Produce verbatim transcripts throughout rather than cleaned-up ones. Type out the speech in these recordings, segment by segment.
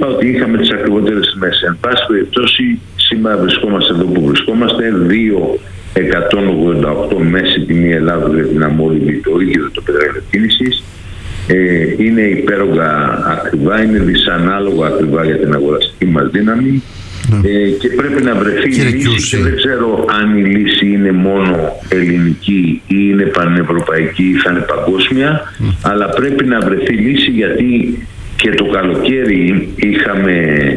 ότι είχαμε τις ακριβότερες τιμές. Εν πάση περιπτώσει, σήμερα βρισκόμαστε εδώ που βρισκόμαστε, δύο εκατόν ογδόντα οκτώ μέση τιμή Ελλάδος για την αμόλυβη, το ίδιο το πετρέλαιο κίνησης. Ε, είναι υπέρογκα ακριβά, είναι δυσανάλογα ακριβά για την αγοραστική μας δύναμη. Ε, και πρέπει να βρεθεί η λύση, και δεν ξέρω αν η λύση είναι μόνο ελληνική ή είναι πανευρωπαϊκή ή θα είναι παγκόσμια, mm. αλλά πρέπει να βρεθεί λύση, γιατί και το καλοκαίρι είχαμε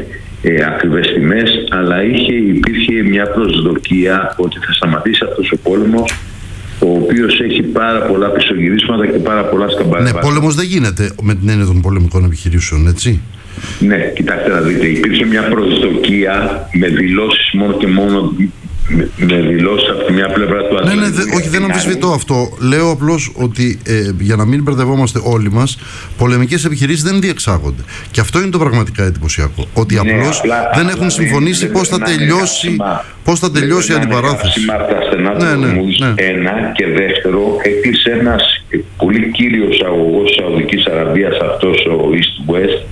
ε, ακριβές τιμές, αλλά είχε, υπήρχε μια προσδοκία ότι θα σταματήσει αυτός ο πόλεμος, ο οποίος έχει πάρα πολλά πισωγυρίσματα και πάρα πολλά σκαμπανεβάσματα. Ναι, πόλεμος δεν γίνεται με την έννοια των πολεμικών επιχειρήσεων, έτσι. Ναι, κοιτάξτε να δείτε, υπήρχε μια προσδοκία με δηλώσεις μόνο και μόνο, με, με δηλώσεις από τη μια πλευρά του Ατλαντικού. Ναι, ναι, δε, όχι, δεν αμφισβητώ αυτό. Λέω απλώς ότι ε, για να μην μπερδευόμαστε όλοι μας, πολεμικές επιχειρήσεις δεν διεξάγονται. Και αυτό είναι το πραγματικά εντυπωσιακό. Ότι ναι, απλώς απλά, δεν έχουν συμφωνήσει πώς θα τελειώσει, πώς θα τελειώσει η αντιπαράθεση. Ναι, ναι, ναι. Ένα, και δεύτερο, έκλεισε ένας πολύ κύριος αγωγός Σαουδικής Αραβίας, αυτός ο East West,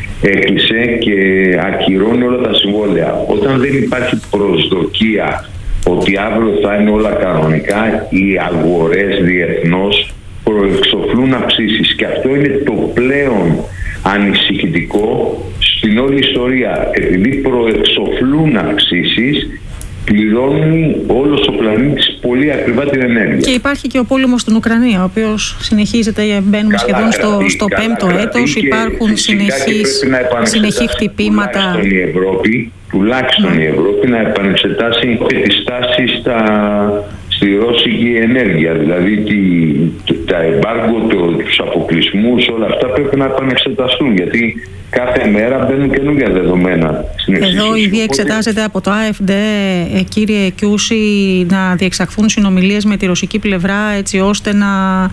έκλεισε και ακυρώνει όλα τα συμβόλαια. Όταν δεν υπάρχει προσδοκία ότι αύριο θα είναι όλα κανονικά, οι αγορές διεθνώς προεξοφλούν αυξήσεις, και αυτό είναι το πλέον ανησυχητικό στην όλη ιστορία. Επειδή προεξοφλούν αυξήσεις, πληρώνει όλος ο πλανήτης πολύ ακριβά την ενέργεια. Και υπάρχει και ο πόλεμος στην Ουκρανία, ο οποίος συνεχίζεται, μπαίνουμε καλά, σχεδόν στο, στο πέμπτο έτος, υπάρχουν συνεχείς, συνεχή χτυπήματα. Τουλάχιστον η Ευρώπη, τουλάχιστον mm. η Ευρώπη να επανεξετάσει και τη στάση στα, στη ρώσικη ενέργεια. Δηλαδή τη, τα εμπάργκο, το, τους αποκλεισμούς, όλα αυτά πρέπει να επανεξεταστούν, γιατί κάθε μέρα μπαίνουν καινούργια δεδομένα στην εξίσωση. Εδώ ήδη εξετάζεται από το ΑΕΦΔ, κύριε Κιούση, να διεξαχθούν συνομιλίες με τη ρωσική πλευρά, έτσι ώστε να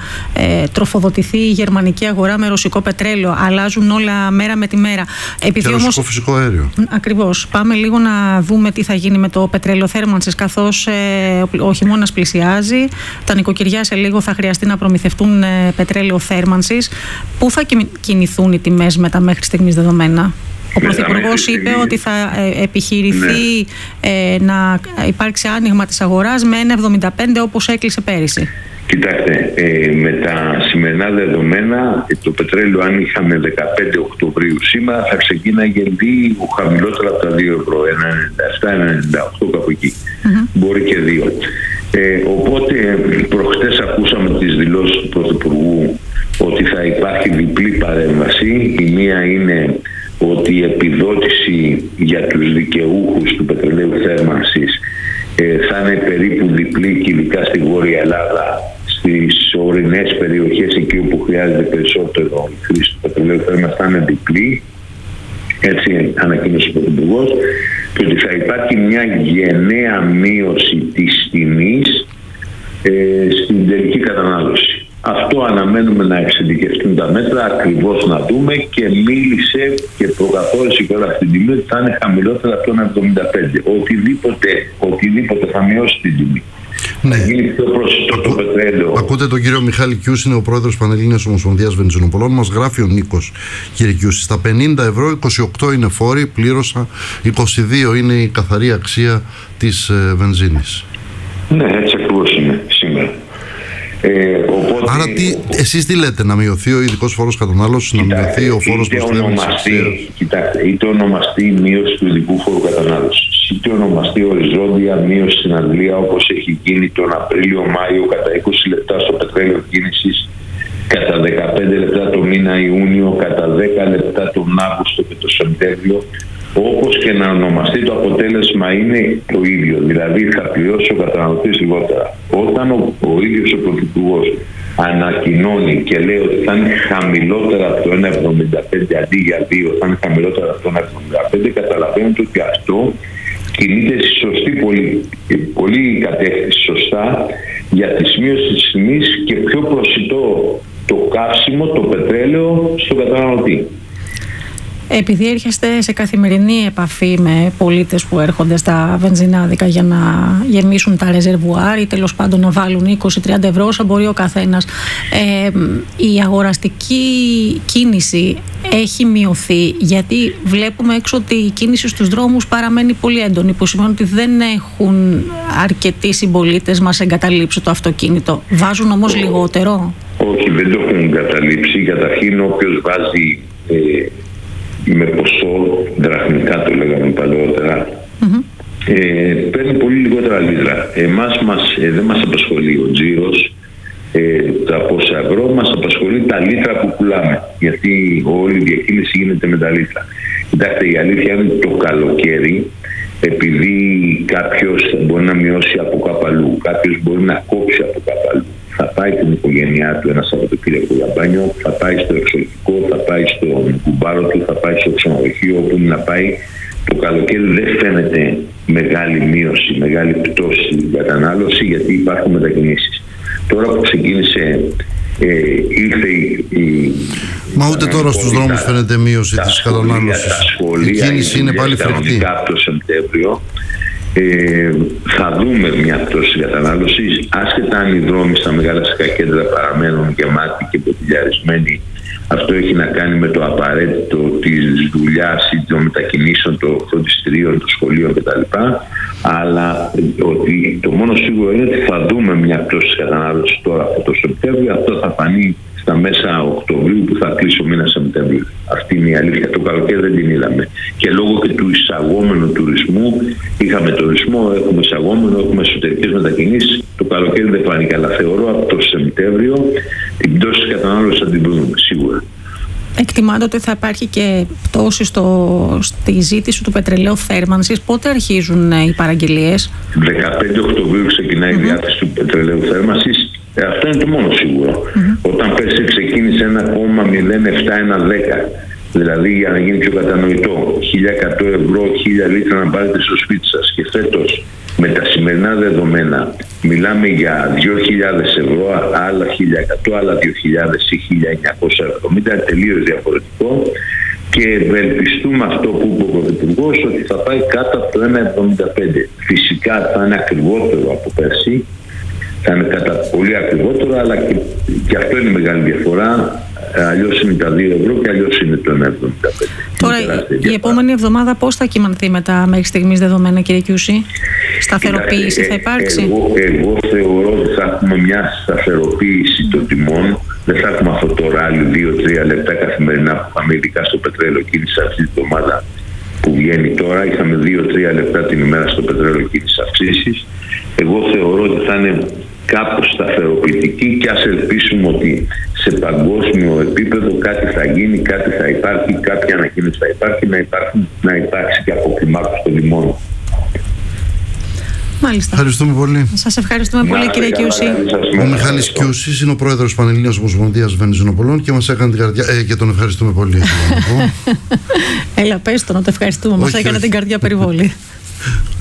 ε, τροφοδοτηθεί η γερμανική αγορά με ρωσικό πετρέλαιο. Αλλάζουν όλα μέρα με τη μέρα. Επειδή και όμως, ρωσικό φυσικό αέριο. Ακριβώς. Πάμε λίγο να δούμε τι θα γίνει με το πετρέλαιο θέρμανσης, καθώς ε, ο χειμώνας πλησιάζει. Τα νοικοκυριά σε λίγο θα χρειαστεί να προμηθευτούν ε, πετρέλαιο θέρμανσης. Πού θα κινηθούν οι τιμές με τα μέχρι στιγμής δεδομένα? Ο Πρωθυπουργός είπε ότι θα επιχειρηθεί ναι. ε, να υπάρξει άνοιγμα της αγοράς με ένα εβδομήντα πέντε όπως έκλεισε πέρυσι. Κοιτάξτε, ε, με τα σημερινά δεδομένα, το πετρέλαιο, αν είχαμε δεκαπέντε Οκτωβρίου σήμερα, θα ξεκίναγε λίγο χαμηλότερα από τα δύο ευρώ, ένα ενενήντα επτά ενενήντα οκτώ, κάπου εκεί. Mm-hmm. Μπορεί και δύο. Ε, οπότε προχτές ακούσαμε τις δηλώσεις του Πρωθυπουργού ότι θα υπάρχει διπλή παρέμβαση. Η μία είναι ότι η επιδότηση για τους δικαιούχους του πετρελαίου θέρμανσης ε, θα είναι περίπου διπλή, και ειδικά στη Βόρεια Ελλάδα, στις ορεινές περιοχές, εκεί όπου χρειάζεται περισσότερο η χρήση του πετρελαίου θέρμανσης, θα είναι διπλή. Έτσι ανακοίνωσε ο Πρωθυπουργός. Και ότι θα υπάρχει μια γενναία μείωση της τιμής ε, στην τελική κατανάλωση. Αυτό αναμένουμε να εξειδικευτούν τα μέτρα, ακριβώς να δούμε, και μίλησε και προκαθόρισε και όλα αυτή την τιμή ότι θα είναι χαμηλότερα από τον εβδομήντα πέντε. Οτιδήποτε, οτιδήποτε θα μειώσει την τιμή. Ναι. Θα γίνει πιο προσιτό το πετρέλαιο. Ακούτε τον κύριο Μιχάλη Κιούση, είναι ο πρόεδρος Πανελλήνιας Ομοσπονδίας Βενζινοπολών. Μας γράφει ο Νίκος, κύριε Κιούση, στα πενήντα ευρώ είκοσι οκτώ είναι φόροι, πλήρωσα, είκοσι δύο είναι η καθαρή αξία της ε, βενζίνης. Ναι, έτσι ακριβώς είναι σήμερα. Ε, οπότε, άρα τι, εσείς τι λέτε, να μειωθεί ο ειδικός φόρος κατανάλωσης, να μειωθεί ο φόρος προστιθέμενης? Κοιτάξτε, είτε ονομαστεί η μείωση του ειδικού φόρου κατανάλωσης, είτε ονομαστεί οριζόντια μείωση στην Αγγλία, όπως έχει γίνει τον Απρίλιο-Μάιο κατά είκοσι λεπτά στο πετρέλαιο κίνησης, κατά δεκαπέντε λεπτά το μήνα Ιούνιο, κατά δέκα λεπτά τον Αύγουστο και το Σεπτέμβριο. Όπως και να ονομαστεί, το αποτέλεσμα είναι το ίδιο. Δηλαδή θα πληρώσει ο καταναλωτής λιγότερα. Όταν ο, ο ίδιος ο Πρωθυπουργός ανακοινώνει και λέει ότι θα είναι χαμηλότερα από το ένα εβδομήντα πέντε αντί για δύο, θα είναι χαμηλότερα από το ένα εβδομήντα πέντε, καταλαβαίνετε ότι αυτό κινείται στη σωστή πολύ, πολύ κατεύθυνση, σωστά, για τη μείωση της τιμής και πιο προσιτό το καύσιμο, το πετρέλαιο στον καταναλωτή. Επειδή έρχεστε σε καθημερινή επαφή με πολίτες που έρχονται στα βενζινάδικα για να γεμίσουν τα ρεζερβουάρ ή τέλος πάντων να βάλουν είκοσι με τριάντα ευρώ όσο μπορεί ο καθένας, ε, η αγοραστική κίνηση έχει μειωθεί, γιατί βλέπουμε έξω ότι η κίνηση στους δρόμους παραμένει πολύ έντονη, που σημαίνει ότι δεν έχουν αρκετοί συμπολίτες μας εγκαταλείψει το αυτοκίνητο. Βάζουν όμως λιγότερο? Όχι, δεν το έχουν εγκαταλείψει. Καταρχήν, όποιος βάζει ε, με ποσό, δραχμικά το λέγαμε παλαιότερα, mm-hmm. ε, παίρνει πολύ λιγότερα λίτρα. Εμάς μας, ε, δεν μας απασχολεί ο τζίρος, ε, τα πόσα ευρώ, μας απασχολεί τα λίτρα που πουλάμε. Γιατί όλη η διακίνηση γίνεται με τα λίτρα. Κοιτάξτε, η αλήθεια είναι το καλοκαίρι, επειδή κάποιος μπορεί να μειώσει από κάπου αλλού, κάποιος μπορεί να κόψει από κάπου αλλού, θα πάει την οικογένειά του ένα Σαββατοκύριακο για μπάνιο, θα πάει στο εξωτικό, θα πάει στο κουμπάρο του, θα πάει στο ξενοδοχείο, όπου να πάει. Το καλοκαίρι δεν φαίνεται μεγάλη μείωση, μεγάλη πτώση στην κατανάλωση, γιατί υπάρχουν μετακινήσεις. Τώρα που ξεκίνησε, ε, ήρθε η, η Μα ούτε τώρα στους δρόμους φαίνεται μείωση της κατανάλωσης. Η κίνηση είναι πάλι φρικτή. Από το Σεπτέμβριο ε, θα δούμε μια πτώση κατανάλωσης, άσχετα αν οι δρόμοι στα μεγάλα αστικά κέντρα παραμένουν γεμάτοι και ποτηλιαρισμένοι. Αυτό έχει να κάνει με το απαραίτητο της δουλειάς ή των μετακινήσεων, των φροντιστηρίων, των σχολείων κτλ. Αλλά ότι το μόνο σίγουρο είναι ότι θα δούμε μια πτώση κατανάλωσης τώρα από το Σεπτέμβριο. Αυτό θα φανεί στα μέσα Οκτωβρίου, που θα κλείσει ο μήνας Σεπτέμβριο. Αυτή είναι η αλήθεια. Το καλοκαίρι δεν την είδαμε. Και λόγω και του εισαγόμενου τουρισμού, είχαμε τουρισμό, έχουμε εισαγόμενο, έχουμε εσωτερικές μετακινήσεις. Το καλοκαίρι δεν φάνηκε, αλλά θεωρώ από το Σεπτέμβριο την πτώση της κατανάλωσης θα την δούμε σίγουρα. Εκτιμάται ότι θα υπάρχει και πτώση στο, στη ζήτηση του πετρελαίου θέρμανσης. Πότε αρχίζουν οι παραγγελίες? δεκαπέντε Οκτωβρίου ξεκινάει mm-hmm. η διάθεση του πετρελαίου θέρμανσης. Ε, αυτό είναι το μόνο σίγουρο. Mm-hmm. Όταν πέρσι ξεκίνησε ένα κόμμα μηδέν επτά ένα δέκα, δηλαδή για να γίνει πιο κατανοητό, χίλια εκατό ευρώ, χίλια λίτρα να πάρετε στο σπίτι σας, και φέτος με τα σημερινά δεδομένα μιλάμε για δύο χιλιάδες ευρώ, άλλα χίλια εκατό, άλλα δύο χιλιάδες ή χίλια εννιακόσια εβδομήντα, τελείως διαφορετικό, και ευελπιστούμε αυτό που είπε ο Πρωθυπουργός, ότι θα πάει κάτω από το ένα εβδομήντα πέντε. Φυσικά θα είναι ακριβότερο από πέρσι, θα είναι κατά πολύ ακριβότερο, αλλά και, και αυτό είναι μεγάλη διαφορά. Αλλιώς είναι τα δύο ευρώ και αλλιώς είναι το ένα εβδομήντα πέντε. Τώρα η, η επόμενη εβδομάδα πώς θα κυμανθεί με τα μέχρι στιγμής δεδομένα, κύριε Κιούση? Σταθεροποίηση ε, θα υπάρξει? Εγώ, εγώ θεωρώ ότι θα έχουμε μια σταθεροποίηση των τιμών. Δεν θα έχουμε αυτό το ράλι δύο τρία λεπτά καθημερινά που είχαμε, ειδικά στο πετρέλαιο κίνηση αυτή τη εβδομάδα που βγαίνει τώρα. Είχαμε δύο τρία λεπτά την ημέρα στο πετρέλαιο κίνηση αυξήσεις. Εγώ θεωρώ ότι θα είναι κάπως σταθεροποιητική, και ας ελπίσουμε ότι σε παγκόσμιο επίπεδο κάτι θα γίνει, κάτι θα υπάρχει, κάποια ανακοίνωση θα υπάρχει, να, υπάρχουν, να υπάρξει και αποκλιμάκωση των τιμών. Μάλιστα. Ευχαριστούμε πολύ. Σας ευχαριστούμε πολύ, κύριε Κιούση. Ο Μιχάλης Κιούσης είναι ο πρόεδρος Πανελλήνιας Ομοσπονδίας Βενζινοπολών και μας έκανε την καρδιά. Ε, και τον ευχαριστούμε πολύ. Έλα, πες το να το ευχαριστούμε. Μας έκανε την καρδιά περιβόλη.